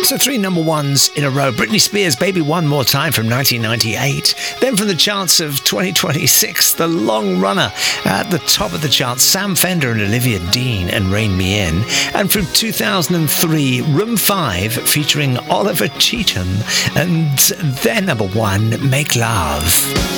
So 3 number ones in a row. Britney Spears, Baby One More Time from 1998. Then from the charts of 2026, the long runner at the top of the charts, Sam Fender and Olivia Dean and Rein Me In. And from 2003, Room 5 featuring Oliver Cheatham and their number one, Make Love.